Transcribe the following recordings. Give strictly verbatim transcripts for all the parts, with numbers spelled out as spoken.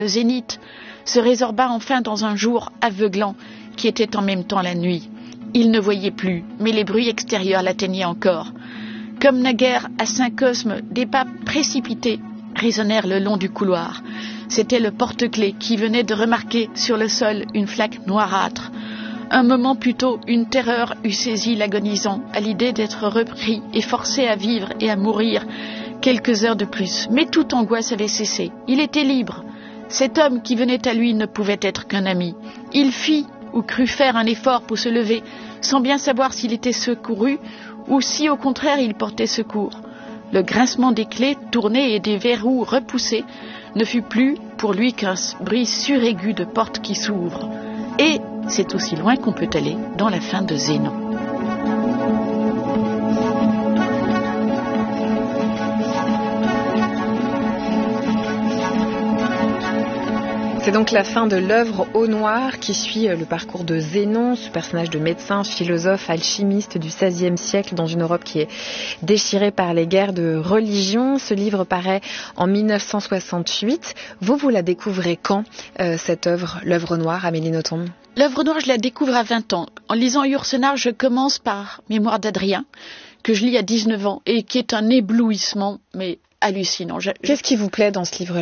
Le zénith se résorba enfin dans un jour aveuglant qui était en même temps la nuit. Il ne voyait plus, mais les bruits extérieurs l'atteignaient encore. Comme naguère à Saint-Cosme, des pas précipités résonnèrent le long du couloir. C'était le porte-clés qui venait de remarquer sur le sol une flaque noirâtre. Un moment plus tôt, une terreur eût saisi l'agonisant à l'idée d'être repris et forcé à vivre et à mourir quelques heures de plus. Mais toute angoisse avait cessé. Il était libre. Cet homme qui venait à lui ne pouvait être qu'un ami. Il fit ou crut faire un effort pour se lever, sans bien savoir s'il était secouru ou si au contraire il portait secours. Le grincement des clés tournées et des verrous repoussés ne fut plus pour lui qu'un bruit suraigu de porte qui s'ouvre. Et c'est aussi loin qu'on peut aller dans la fin de Zénon. C'est donc la fin de l'œuvre Au Noir qui suit le parcours de Zénon, ce personnage de médecin, philosophe, alchimiste du seizième siècle dans une Europe qui est déchirée par les guerres de religion. Ce livre paraît en mille neuf cent soixante-huit. Vous, vous la découvrez quand, euh, cette œuvre, l'œuvre Noire, Amélie Nothomb ? L'œuvre Noire, je la découvre à vingt ans. En lisant Yourcenar, je commence par Mémoires d'Adrien, que je lis à dix-neuf ans et qui est un éblouissement, mais hallucinant. Je, Qu'est-ce je... qui vous plaît dans ce livre-là ?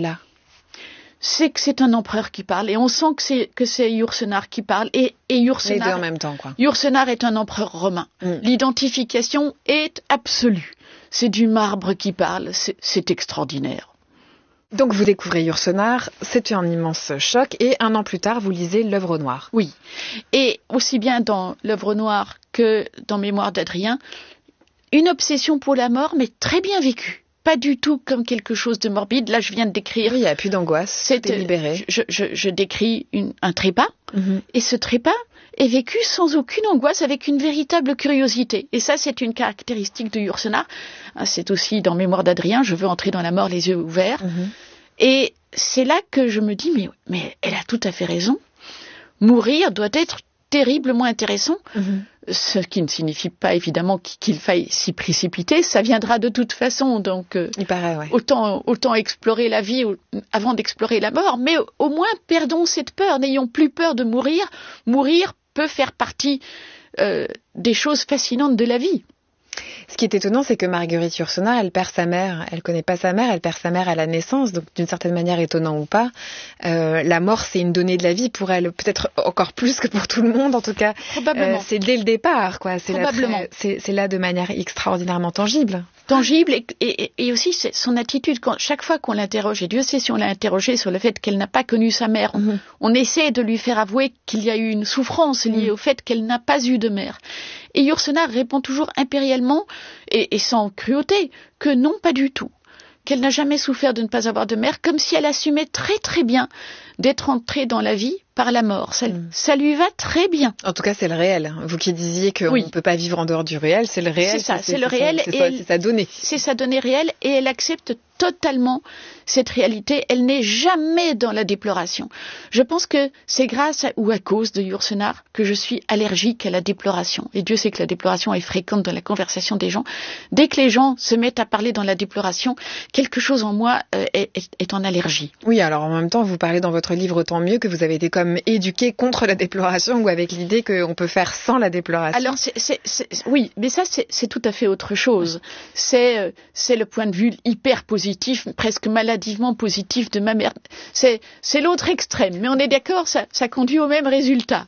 C'est que c'est un empereur qui parle et on sent que c'est que c'est Yourcenar qui parle et et Yourcenar les deux en même temps quoi. Yourcenar est un empereur romain. Mm. L'identification est absolue. C'est du marbre qui parle, c'est, c'est extraordinaire. Donc vous découvrez Yourcenar, c'est un immense choc et un an plus tard vous lisez l'œuvre Noire. Oui. Et aussi bien dans l'œuvre Noire que dans Mémoires d'Adrien, une obsession pour la mort mais très bien vécue. Pas du tout comme quelque chose de morbide. Là, je viens de décrire... Oui, il n'y a plus d'angoisse, c'est libéré. Je, je, je décris une, un trépas, mm-hmm. et ce trépas est vécu sans aucune angoisse, avec une véritable curiosité. Et ça, c'est une caractéristique de Yourcenar. C'est aussi dans Mémoires d'Adrien, je veux entrer dans la mort les yeux ouverts. Mm-hmm. Et c'est là que je me dis, mais, mais elle a tout à fait raison. Mourir doit être terriblement intéressant. Mm-hmm. Ce qui ne signifie pas évidemment qu'il faille s'y précipiter, ça viendra de toute façon, donc euh, il paraît, ouais. autant, autant explorer la vie avant d'explorer la mort, mais au moins perdons cette peur, n'ayons plus peur de mourir. Mourir peut faire partie euh, des choses fascinantes de la vie. Ce qui est étonnant, c'est que Marguerite Yourcenar, elle perd sa mère. Elle connaît pas sa mère, elle perd sa mère à la naissance, donc d'une certaine manière, étonnant ou pas, euh, la mort, c'est une donnée de la vie pour elle, peut-être encore plus que pour tout le monde, en tout cas. Probablement. Euh, c'est dès le départ, quoi. C'est Probablement. Là, c'est, c'est là de manière extraordinairement tangible. Tangible et, et, et aussi c'est son attitude. Quand, chaque fois qu'on l'interroge, et Dieu sait si on l'a interrogée sur le fait qu'elle n'a pas connu sa mère, mm-hmm. on essaie de lui faire avouer qu'il y a eu une souffrance liée mm-hmm. au fait qu'elle n'a pas eu de mère. Et Yourcenar répond toujours impérialement et, et sans cruauté que non, pas du tout. Qu'elle n'a jamais souffert de ne pas avoir de mère, comme si elle assumait très très bien d'être entrée dans la vie par la mort. Ça, mmh. ça lui va très bien. En tout cas, c'est le réel. Vous qui disiez qu'on oui. ne peut pas vivre en dehors du réel, c'est le réel. C'est ça, c'est, c'est le c'est réel. Son, c'est, et sa, elle, c'est sa donnée. C'est sa donnée réelle et elle accepte totalement cette réalité. Elle n'est jamais dans la déploration. Je pense que c'est grâce à, ou à cause de Yourcenar que je suis allergique à la déploration. Et Dieu sait que la déploration est fréquente dans la conversation des gens. Dès que les gens se mettent à parler dans la déploration, quelque chose en moi euh, est, est, est en allergie. Oui, alors en même temps, vous parlez dans votre livre tant mieux que vous avez été comme éduqué contre la déploration ou avec l'idée qu'on peut faire sans la déploration. Alors, c'est, c'est, c'est, oui, mais ça, c'est, c'est tout à fait autre chose. C'est, euh, c'est le point de vue hyper positif, presque maladivement positif de ma mère. C'est, c'est l'autre extrême, mais on est d'accord, ça, ça conduit au même résultat.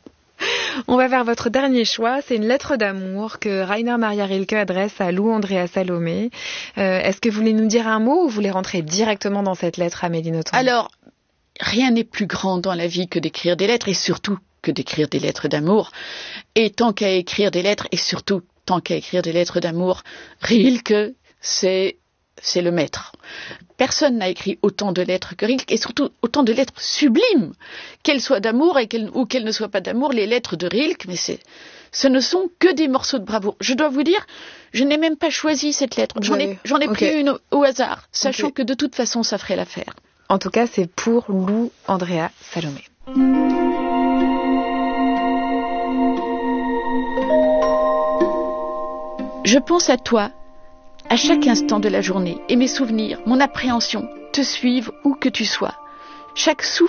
On va vers votre dernier choix, c'est une lettre d'amour que Rainer Maria Rilke adresse à Lou Andrea Salomé. Euh, est-ce que vous voulez nous dire un mot ou vous voulez rentrer directement dans cette lettre, Amélie Nothomb ? Alors, rien n'est plus grand dans la vie que d'écrire des lettres et surtout que d'écrire des lettres d'amour. Et tant qu'à écrire des lettres et surtout tant qu'à écrire des lettres d'amour, Rilke, c'est, c'est le maître. Personne n'a écrit autant de lettres que Rilke et surtout autant de lettres sublimes. Qu'elles soient d'amour et qu'elles, ou qu'elles ne soient pas d'amour, les lettres de Rilke, mais c'est, ce ne sont que des morceaux de bravoure. Je dois vous dire, je n'ai même pas choisi cette lettre. J'en ai, j'en ai okay. pris une au, au hasard, sachant okay. que de toute façon, ça ferait l'affaire. En tout cas, c'est pour Lou Andrea Salomé. Je pense à toi à chaque instant de la journée et mes souvenirs, mon appréhension te suivent où que tu sois. Chaque souffle